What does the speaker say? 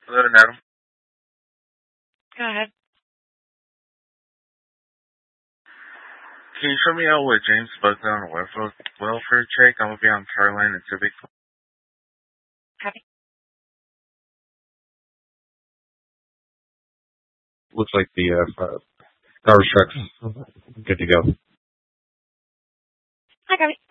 Hello, Adam. Go ahead. Can you show me out with James Buckley on a welfare check? I'm gonna be on Caroline and Civic. Copy. Looks like the garbage truck's good to go. Hi, Copy.